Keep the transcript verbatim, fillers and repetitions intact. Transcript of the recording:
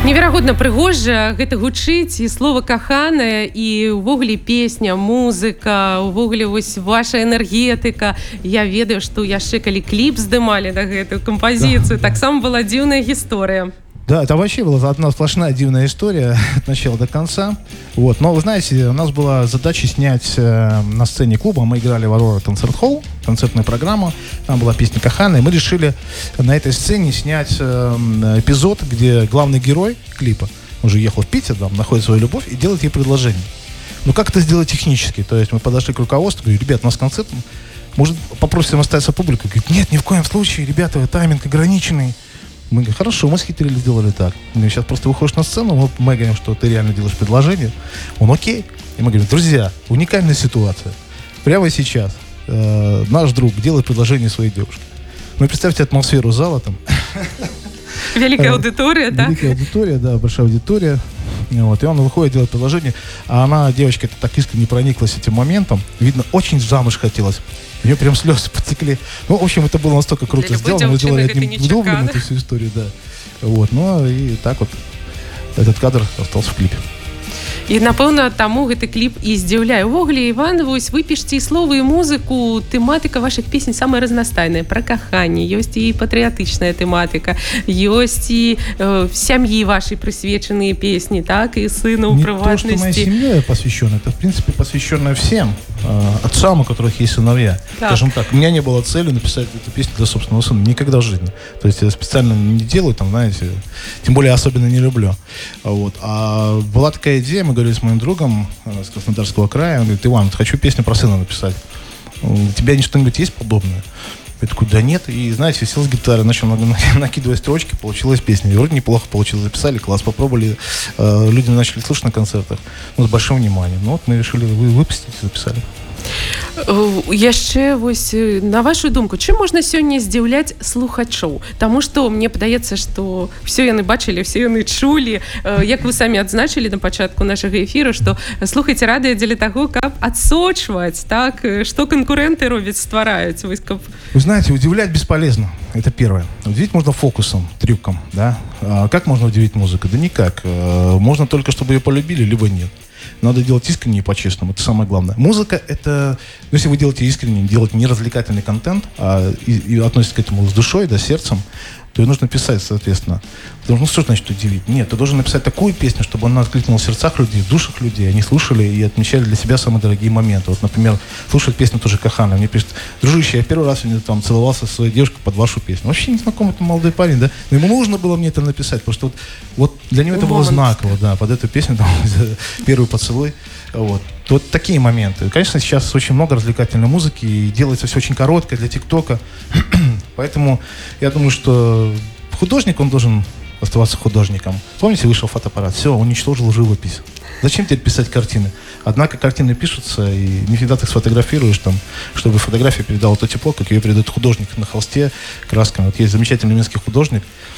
Неверагодна прыгожа, гэта гучыць і слова каханае, і ўвогуле песня, музыка, увогуле вось ваша энергетыка. Я ведаю, што яшчэ калі кліп здымалі на гэтую кампазіцыю, да. Таксама была дзіўная гісторыя. Да, это вообще была одна сплошная дивная история от начала до конца. Вот. Но, вы знаете, у нас была задача снять э, на сцене клуба. Мы играли в Аврора Концерт Холл, концертную программу. Там была песня «Кахана». И мы решили на этой сцене снять э, эпизод, где главный герой клипа, он же ехал в Питер, там, находит свою любовь и делает ей предложение. Ну, как это сделать технически? То есть мы подошли к руководству, говорю: ребят, у нас концерт, может, попросим остаться публику? Говорит: нет, ни в коем случае, ребята, тайминг ограниченный. Мы говорим: хорошо, мы схитрили, сделали так. Мы говорим: сейчас просто выходишь на сцену, мы, мы говорим, что ты реально делаешь предложение. Он: окей. И мы говорим: друзья, уникальная ситуация. Прямо сейчас э, наш друг делает предложение своей девушке. Ну, представьте атмосферу зала там. Великая аудитория, да? Великая аудитория, да, большая аудитория. Вот, и он выходит, делает предложение. А она, девочка, это так искренне прониклась этим моментом. Видно, очень замуж хотелось. У нее прям слезы потекли. Ну, в общем, это было настолько круто сделано. Мы сделали одним дублем эту всю историю, да. Вот, ну и так вот этот кадр остался в клипе. І, напэўна, таму гэты кліп і здзіўляе. Увогуле, Іван, вось вы пішце і словы, і музыку, тэматыка вашых песень самая разнастайная. Пра каханне, ёсць і патрыятычная тэматыка, ёсць і э, сям'і вашай прысвечаныя песні, так, і сыну ў прыватнасці. Не то, что моя семья посвящена, это, в принципе, посвященная всем э, отцам, у которых есть сыновья. Так. Скажем так, у меня не было цели написать эту песню для собственного сына никогда в жизни. То есть я специально не делаю, там, знаете, тем более особенно не люблю. Вот. А была такая идея, мы говорили с моим другом с Краснодарского края, он говорит: Иван, хочу песню про сына написать. У тебя что-нибудь есть подобное? Я такой: да нет. И, знаете, сел с гитары, начал накидывать строчки, получилась песня. И вроде неплохо получилось, записали, класс, попробовали. Э, люди начали слушать на концертах, ну, с большим вниманием. Ну вот мы решили выпустить и записали. Яшчэ вось на вашу думку, чым можна сёння здзіўляць слухачоў? Таму што мне падаецца, што все яны бачылі, все яны чулі, як вы самі адзначылі на пачатку нашага эфіру, што слухайце радыё дзеля таго, каб адсочваць, так, што канкурэнты робяць, ствараюць, вось каб... Вы знаете, удивлять бесполезно, это первое. Удивить можно фокусом, трюком, да? А как можно удивить музыку? Да никак. Можно только, чтобы ее полюбили, либо нет. Надо делать искренне и по-честному, это самое главное. Музыка — это, ну, если вы делаете искренне, делаете не развлекательный контент, а и, и относитесь к этому с душой, да, сердцем, то ее нужно писать, соответственно. Потому что, ну, что значит удивить? Нет, ты должен написать такую песню, чтобы она откликнулась в сердцах людей, в душах людей. Они слушали и отмечали для себя самые дорогие моменты. Вот, например, слушают песню тоже «Кахана». Мне пишут: дружище, я первый раз там целовался со своей девушкой под вашу песню. Вообще незнакомый там молодой парень, да? Но ему нужно было мне это написать, потому что вот, вот для него это было знаково, да, под эту песню, там, первый поцелуй. Вот. Вот такие моменты. Конечно, сейчас очень много развлекательной музыки, и делается все очень короткое для ТикТока. Поэтому я думаю, что художник, он должен оставаться художником. Помните, вышел фотоаппарат, все, уничтожил живопись. Зачем теперь писать картины? Однако картины пишутся, и не всегда ты сфотографируешь там, чтобы фотография передала то тепло, как ее передает художник на холсте красками. Вот есть замечательный минский художник,